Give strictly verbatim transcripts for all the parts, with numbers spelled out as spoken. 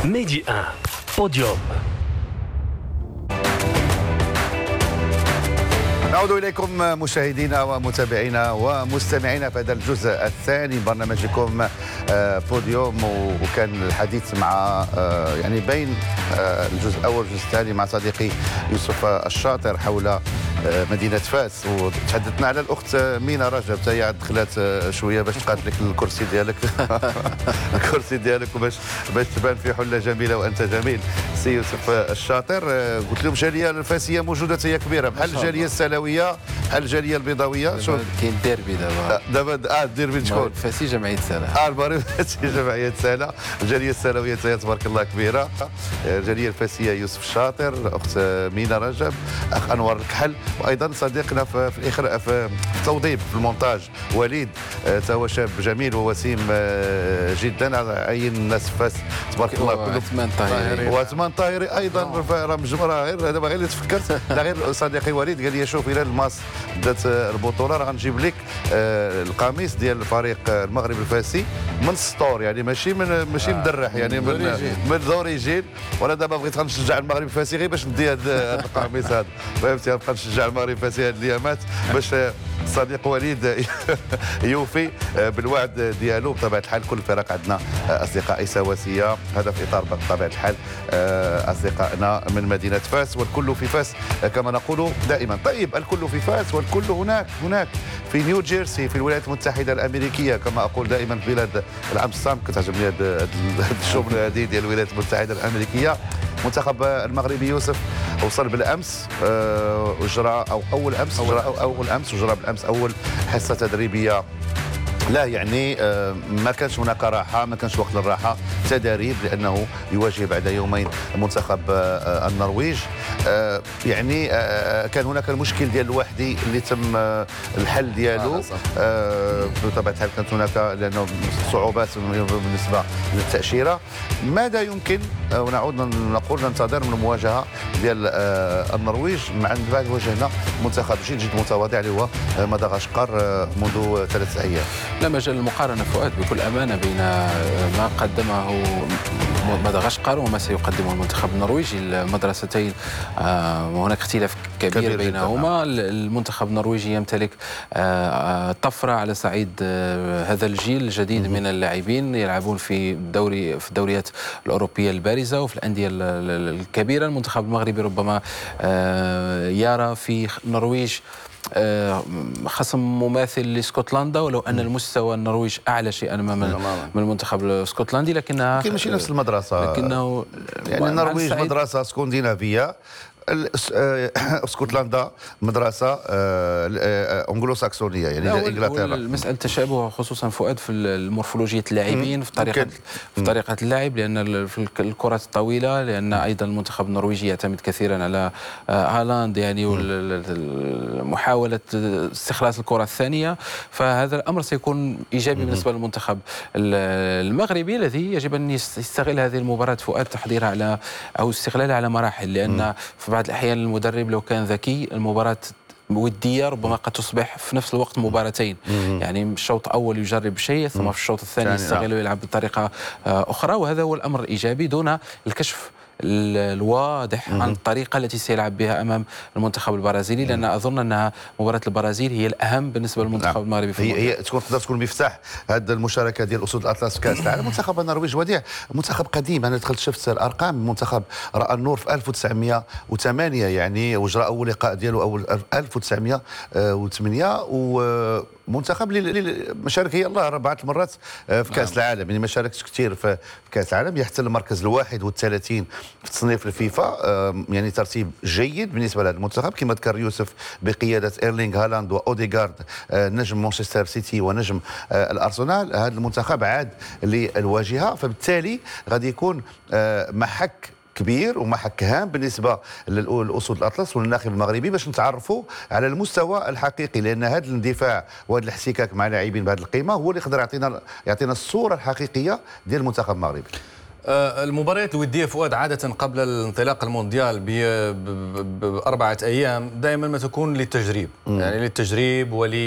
ميدي واحد بوديوم. نعود إليكم مشاهدينا ومتابعينا ومستمعينا في هذا الجزء الثاني من برنامجكم بوديوم، وكان الحديث مع يعني بين الجزء الأول والجزء الثاني مع صديقي يوسف الشاطر حول مدينة فاس، وتحدثنا على الأخت مينا رجب. هي دخلت شوية باش تقاد لك الكرسي ديالك الكرسي ديالك وباش باش تبان في حلة جميلة وأنت جميل. سي يوسف الشاطر، قلت لهم الجالية الفاسية موجودة، هي كبيرة بحال الجالية السلوية بحال الجالية البيضاوية. شوف كاين ديربي دابا دابا اه الديربي شكون؟ فاسي جمعية سالة. اه المغرب فاسي جمعية سالة. الجالية السلوية تبارك الله كبيرة. الجالية الفاسية يوسف الشاطر، أخت مينا رجب، أخ أنور الكحل، وايضا صديقنا في في الاخر في التوظيف في المونتاج وليد، هو شاب جميل ووسيم جدا. عين الناس فاس تبارك الله كله. وعثمان طاهري وعثمان طاهري ايضا راه مجموعه. غير دابا غير اللي تفكرت لا غير صديقي وليد قال لي شوف الى الماس بدات البطوله راه غنجيب لك القميص ديال الفريق المغرب الفاسي من ستور، يعني ماشي من ماشي مدرح، يعني من من دوريجين. وانا دابا بغيت غنشجع المغرب الفاسي غير باش ندي هذا القميص هذا، فهمتي؟ غنبقى نشجع المغرب الفاسي هذه الايامات باش الصديق وليد يوفي بالوعد ديالو. بطبيعه الحال كل الفرق عندنا اصدقاء سواسيه، هذا في اطار بطبيعه الحال اصدقائنا من مدينه فاس، والكل في فاس كما نقول دائما. طيب، الكل في فاس والكل هناك هناك في نيو جيرسي في الولايات المتحده الامريكيه، كما اقول دائما في بلاد العم الصام. كتعجبني هذا الشغل هذه ديال الولايات المتحده الامريكيه. المنتخب المغربي يوسف وصل بالامس وجرى او اول امس جرى أو اول امس وجرى بالامس اول حصه تدريبيه. لا يعني ما كانش هناك راحه، ما كانش وقت للراحه، تدريب، لانه يواجه بعد يومين منتخب النرويج. يعني كان هناك المشكل ديال الوحدي اللي تم الحل ديالو بطبيعه الحال. كانت هناك لانه صعوبات بالنسبه للتاشيره. ماذا يمكن ونعود نقول ننتظر من المواجهه ديال النرويج مع بعد واجهنا منتخب جد جد متواضع اللي هو مدغشقر منذ ثلاث ايام. لا مجال للمقارنة فؤاد بكل أمانة بين ما قدمه مدغشقر وما سيقدمه المنتخب النرويجي. المدرستين وهناك اختلاف كبير, كبير بينهما. المنتخب النرويجي يمتلك طفرة على صعيد هذا الجيل الجديد من اللاعبين يلعبون في الدوري في الدوريات الأوروبية البارزة وفي الأندية الكبيرة. المنتخب المغربي ربما يرى في النرويج خصم مماثل لاسكتلندا، ولو ان المستوى النرويج اعلى شيئا ما من, من المنتخب الاسكتلندي، لكنها يمكن ماشي نفس المدرسه. لكنه يعني النرويج مدرسه اسكندنافيه، اسكتلندا مدرسه انجلو ساكسونيه، يعني انجلترا. المساله تشابه خصوصا فؤاد في المورفولوجيه اللاعبين، في طريقه في طريقه اللعب، لان في الكرات الطويله، لان ايضا المنتخب النرويجي يعتمد كثيرا على هالاند يعني ومحاوله استخلاص الكره الثانيه. فهذا الامر سيكون ايجابي بالنسبه للمنتخب المغربي الذي يجب ان يستغل هذه المباراه فؤاد تحضيرها على او استغلالها على مراحل، لان في بعض الأحيان المدرب لو كان ذكي المباراة ودية ربما قد تصبح في نفس الوقت مباراتين. يعني الشوط الأول يجرب شيء ثم في الشوط الثاني يستغل ويلعب بطريقة أخرى، وهذا هو الأمر الإيجابي دون الكشف الواضح عن الطريقة التي سيلعب بها أمام المنتخب البرازيلي، لأن أظن أنها مباراة البرازيل هي الأهم بالنسبة للمنتخب المغربي في هي, هي تكون تقدر تكون مفتاح هذه المشاركة ديال أسود الأطلس في كأس العالم. المنتخب النرويج وديع منتخب قديم. أنا دخلت شفت الأرقام. المنتخب رأى النور في ألف وتسعمائة وثمانية، يعني وجرى أول لقاء ديالو أول ألف وتسعمائة وثمانية، و منتخب اللي مشارك هي الله أربعة مرات في كأس العالم، يعني ما شاركش كثير في كأس العالم. يحتل المركز الواحد والثلاثين في تصنيف الفيفا، يعني ترتيب جيد بالنسبة لهذا المنتخب كما ذكر يوسف بقيادة إيرلينغ هالاند وأوديغارد نجم مانشستر سيتي ونجم الأرسنال. هذا المنتخب عاد للواجهة، فبالتالي غادي يكون محك كبير ومحك هام بالنسبه للاسود الاطلس والناخب المغربي باش نتعرفوا على المستوى الحقيقي، لان هذا الاندفاع وهذا الاحتكاك مع لاعبين بهذه القيمه هو اللي يقدر يعطينا يعطينا الصوره الحقيقيه ديال المنتخب المغربي. المباريات الوديه فؤاد عاده قبل الانطلاق المونديال باربعه ايام دائما ما تكون للتجريب، يعني للتجريب ول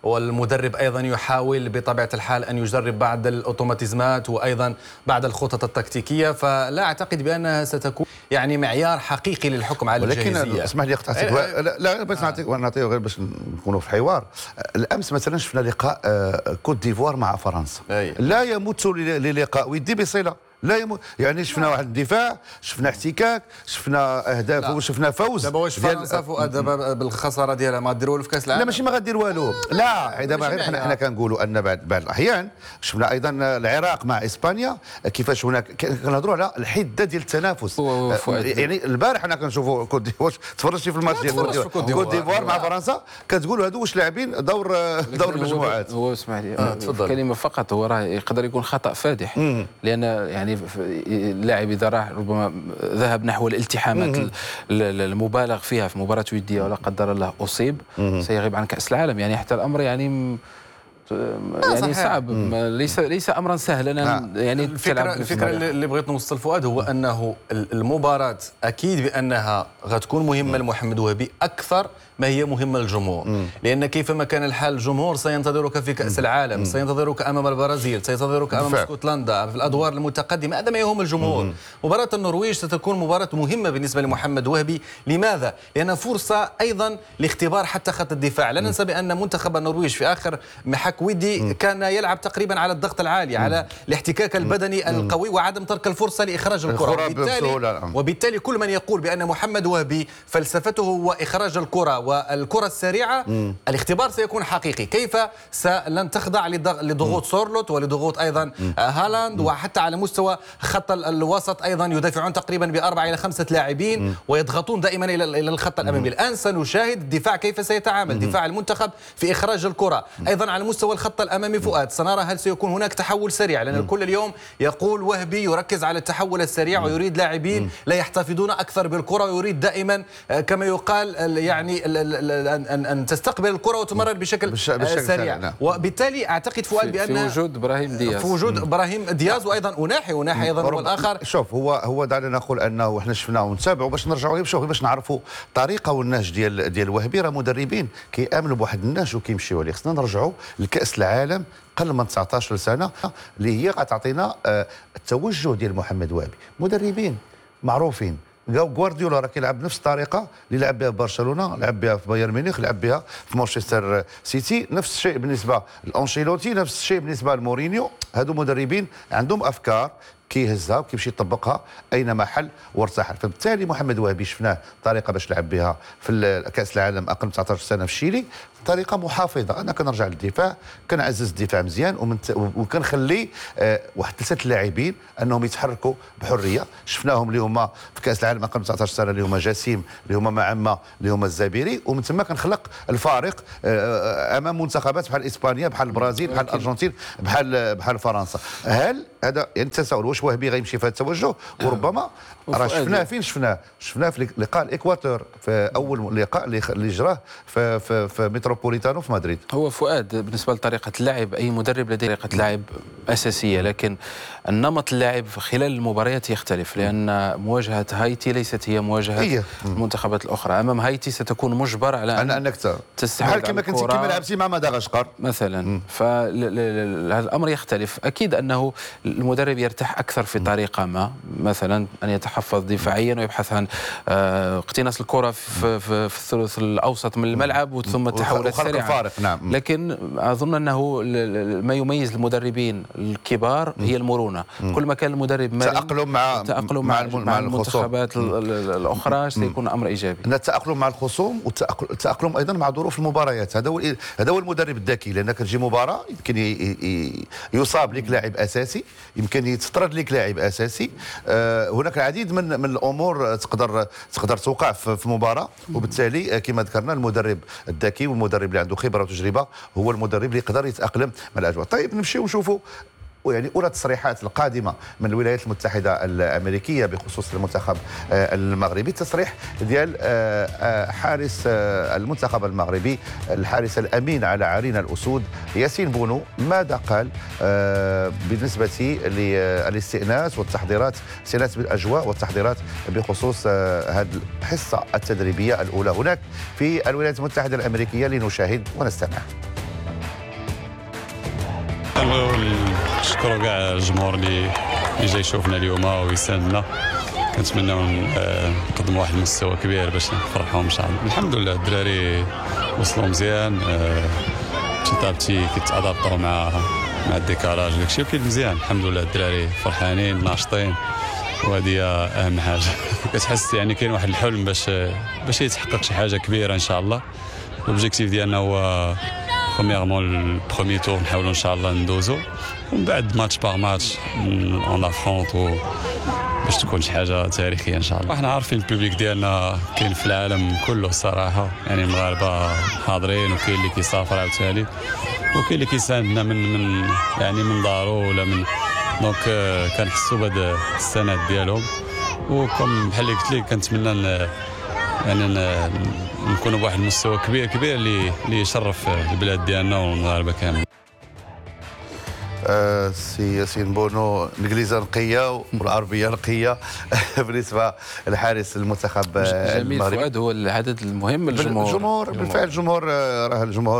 والمدرب أيضا يحاول بطبيعة الحال أن يجرب بعض الأوتوماتيزمات وأيضا بعض الخطط التكتيكية، فلا أعتقد بأنها ستكون يعني معيار حقيقي للحكم على الجاهزية. ولكن اسمح لي قطعتك، لا, لا بس نعطيك نعطيه غير باش نكونوا في الحوار. الأمس مثلا شفنا لقاء كوت ديفوار مع فرنسا، أي. لا يمت للقاء ودي بصلة، لا يم... يعني شفنا واحد الدفاع، شفنا احتكاك، شفنا اهداف وشفنا فوز. دابا واش فرنسا فؤاد دابا بالخساره ديالها ما غدير والو في كاس العالم؟ لا ماشي ما غدير والو، لا دابا غير حنا حنا كنقولوا ان بعض بعض الاحيان شفنا ايضا العراق مع اسبانيا كيفاش هناك كنهضروا على الحده ديال التنافس. يعني البارح حنا كنشوفوا كوت ديفوار، تفرجتي في الماتش ديال كوت ديفوار مع فرنسا، كتقولوا هادو واش لاعبين دور دور المجموعات. هو اسمح لي كلمه فقط، هو راه يقدر يكون خطا فادح، لان يعني اللاعب اذا راح ربما ذهب نحو الالتحامات المبالغ فيها في مباراه وديه ولا قدر الله اصيب سيغيب عن كاس العالم. يعني حتى الامر يعني يعني صعب، ليس ليس امرا سهلا. يعني الفكره الفكره اللي بغيت نوصل فؤاد هو انه المباراه اكيد بانها غتكون مهمه لمحمد وهبي اكثر ما هي مهمه للجمهور، لان كيفما كان الحال الجمهور سينتظرك في كاس العالم، سينتظرك امام البرازيل، سينتظرك امام اسكتلندا في الادوار المتقدمه. هذا ما يهم الجمهور. مباراه النرويج ستكون مباراه مهمه بالنسبه لمحمد وهبي. لماذا؟ لان فرصه ايضا لاختبار حتى خط الدفاع. لا ننسى بان منتخب النرويج في اخر محك ودي كان يلعب تقريبا على الضغط العالي، على الاحتكاك البدني القوي وعدم ترك الفرصه لاخراج الكره. وبالتالي, وبالتالي كل من يقول بان محمد وهبي فلسفته هو اخراج الكره والكره السريعه، الاختبار سيكون حقيقي. كيف لن تخضع لضغوط سورلوت ولضغوط ايضا هالاند، وحتى على مستوى خط الوسط ايضا يدافعون تقريبا باربعه الى خمسه لاعبين ويضغطون دائما الى الى الخط الامامي. الان سنشاهد الدفاع كيف سيتعامل، دفاع المنتخب في اخراج الكره. ايضا على مستوى الخط الامامي فؤاد سنرى هل سيكون هناك تحول سريع، لان الكل اليوم يقول وهبي يركز على التحول السريع ويريد لاعبين لا يحتفظون اكثر بالكره، ويريد دائما كما يقال يعني ان ان تستقبل الكره وتمرر بشكل, بشكل سريع. نعم. وبالتالي اعتقد فؤاد بان في وجود ابراهيم دياز في وجود ابراهيم دياز وايضا اناحي اناحي ايضا هو الاخر. شوف هو هو دعنا نقول انه احنا شفناه ونتابعوا باش نرجعوا شوف باش نعرفوا طريقه والنهج ديال ديال وهبي. راه مدربين كيامنوا بواحد النهج وكيمشيوا عليه. خصنا نرجعوا لكاس العالم قل من تسعطاش سنه اللي هي غتعطينا التوجه ديال محمد وهبي. مدربين معروفين، غوارديولا راه كيلعب بنفس الطريقه اللي لعب بها في برشلونه، لعب بها في بايرن ميونخ، لعب بها في مانشستر سيتي. نفس الشيء بالنسبه لانشيلوتي، نفس الشيء بالنسبه لمورينيو. هادو مدربين عندهم افكار كيهزها وكيمشي يطبقها اينما حل وارتحل. فبالتالي محمد وهبي شفناه طريقه باش لعب بها في كاس العالم اقل من تسعطاش سنه في الشيلي، طريقه محافظه. انا كنرجع للدفاع، كنعزز الدفاع مزيان وكنخلي أه واحد ثلاثه لاعبين انهم يتحركوا بحريه. شفناهم اللي هما في كاس العالم اقل من تسعطاش سنه اللي هما جسيم، اللي هما معمه، اللي هما الزبيري، ومن ثم كنخلق الفارق أه امام منتخبات بحال اسبانيا، بحال البرازيل، بحال الارجنتين، بحال بحال فرنسا. هل هذا يعني التساؤل واش وهبي غيمشي في هذا التوجه؟ وربما راه شفناه فين شفناه شفناه في لقاء الاكواتور، في اول لقاء اللي جراه في في, في متروبوليتانو في مدريد. هو فؤاد بالنسبه لطريقه اللعب، اي مدرب لديه طريقه لعب اساسيه، لكن النمط اللعب خلال المباريات يختلف، لان مواجهه هايتي ليست هي مواجهه هي. المنتخبات الاخرى. امام هايتي ستكون مجبر على ان انك تستحوذ بحال كما كنتي كما لعبتي مع مدغشقر مثلا. فهذا الامر يختلف. اكيد انه المدرب يرتاح اكثر في طريقه ما، مثلا ان يتحفظ دفاعيا ويبحث عن اقتناص الكره في, في, في الثلث الاوسط من الملعب ثم التحولات السريعه. نعم. لكن اظن انه ما يميز المدربين الكبار هي المرونه. كل ما كان المدرب مرن تأقلم مع تأقلم مع, مع, مع المنتخبات الاخرى سيكون امر ايجابي. التأقلم مع الخصوم والتأقلم ايضا مع ظروف المباريات. هذا هو هذا هو المدرب الذكي، لان كتجي مباراه يمكن يصاب لك لاعب اساسي، يمكن يتطرد لك لاعب اساسي. آه هناك العديد من من الامور تقدر تقدر توقع في مباراه، وبالتالي كما ذكرنا المدرب الذكي والمدرب اللي عنده خبره وتجربه هو المدرب اللي يقدر يتاقلم مع الاجواء. طيب نمشيو ونشوفوا يعني أولى التصريحات القادمة من الولايات المتحدة الأمريكية بخصوص المنتخب المغربي. تصريح ديال حارس المنتخب المغربي، الحارس الأمين على عرين الأسود ياسين بونو. ماذا قال بالنسبة للاستئناس والتحضيرات، استئناس بالأجواء والتحضيرات بخصوص هذه الحصة التدريبية الأولى هناك في الولايات المتحدة الأمريكية؟ لنشاهد ونستمع. كنبغيو نشكروا كاع الجمهور اللي اللي جاي يشوفنا اليوم ويساندنا. كنتمناو نقدموا واحد المستوى كبير باش نفرحوهم ان شاء الله. الحمد لله الدراري وصلوا مزيان، تيطابتي كيتادابطوا مع مع الديكاراج وداكشي وكاين مزيان. الحمد لله الدراري فرحانين ناشطين وهذه اهم حاجه. كتحس يعني كاين واحد الحلم باش باش يتحقق شي حاجه كبيره ان شاء الله. لوبجيكتيف ديالنا هو برومييرمون البروميي تور نحاولوا ان شاء الله ندوزو، ومن بعد ماتش باغ ماتش اون افرونتو باش تكون شي حاجه تاريخيه ان شاء الله. احنا عارفين البوبليك ديالنا كاين في العالم كله الصراحه، يعني المغاربه حاضرين وكاين اللي كيسافر عاوتاني وكاين اللي كيساندنا من من يعني من دارو ولا من دونك كنحسوا بهذا السند ديالهم. وكم بحال اللي قلت لك كنتمنى يعني نكونوا بواحد المستوى كبير كبير اللي اللي يشرف البلاد ديالنا والمغاربه كاملين. آه سي ياسين بونو، الانجليزيه نقيه والعربيه نقيه. بالنسبه للحارس المنتخب جميل فؤاد، هو العدد المهم الجمهور. الجمهور بالفعل الجمهور راه الجمهور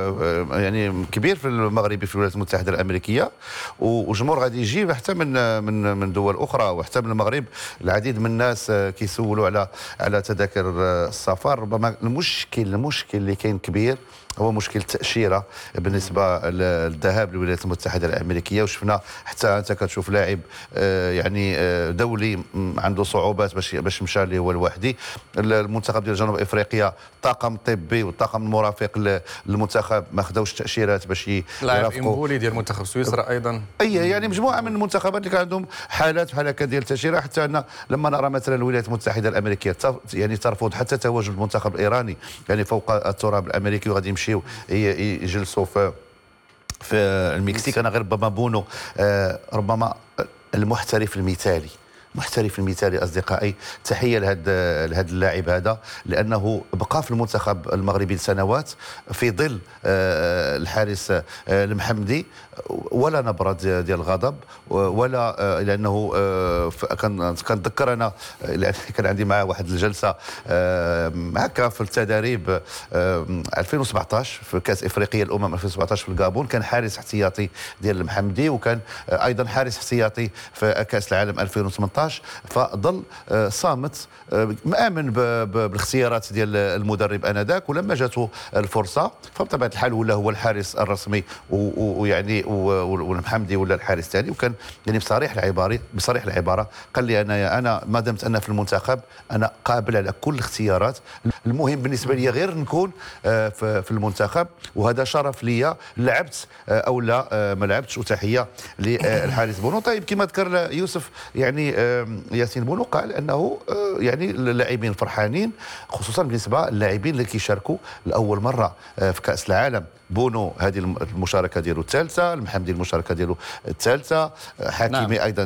يعني كبير في المغربي في الولايات المتحده الامريكيه، والجمهور غادي يجي حتى من من من دول اخرى وحتى من المغرب. العديد من الناس كيسولوا على على تذاكر السفر. ربما المشكل المشكل اللي كاين كبير هو مشكل التأشيرة بالنسبة للذهاب للولايات المتحدة الأمريكية. وشفنا حتى أنت كتشوف لاعب يعني دولي عنده صعوبات باش باش مشى اللي هو الوحدي. المنتخب ديال جنوب أفريقيا الطاقم الطبي والطاقم المرافق للمنتخب ما خداوش تأشيرات باش يرافقوا. لاعب إمبولي ديال منتخب سويسرا أيضا. أي يعني مجموعة من المنتخبات اللي كان عندهم حالات بحال هكا ديال التأشيرة. حتى أن لما نرى مثلا الولايات المتحدة الأمريكية يعني ترفض حتى تواجد المنتخب الإيراني يعني فوق التراب الأمريكي، وغادي يمشي يجلسوا في في المكسيك. انا غير ربما بونو آه ربما المحترف المثالي المحترف المثالي اصدقائي. تحيه لهذا لهذا اللاعب هذا، لانه بقى في المنتخب المغربي لسنوات في ظل آه الحارس آه المحمدي، ولا نبره ديال الغضب ولا آه لانه آه كنتذكر انا كان عندي معه واحد الجلسه آه هكا في التدريب آه ألفين وسبعطاش في كاس افريقيا الامم ألفين وسبعطاش في الغابون. كان حارس احتياطي ديال المحمدي، وكان آه ايضا حارس احتياطي في كاس العالم ألفين وثمانطاش. فظل صامت مآمن بالاختيارات ديال المدرب انذاك، ولما جاته الفرصه فبطبيعه الحال ولا هو الحارس الرسمي ويعني والمحمدي ولا الحارس الثاني. وكان يعني بصريح العباره بصريح العباره قال لي انا انا ما دمت انا في المنتخب انا قابل على كل الاختيارات. المهم بالنسبه لي غير نكون في المنتخب، وهذا شرف لي لعبت او لا ما لعبتش. وتحيه للحارس بونو. طيب كما ذكر يوسف يعني ياسين بونو قال انه يعني اللاعبين فرحانين، خصوصا بالنسبه للاعبين اللي كيشاركوا لاول مره في كاس العالم. بونو هذه المشاركه ديالو الثالثه، المحمدي المشاركه ديالو الثالثه، حكيمي نعم. ايضا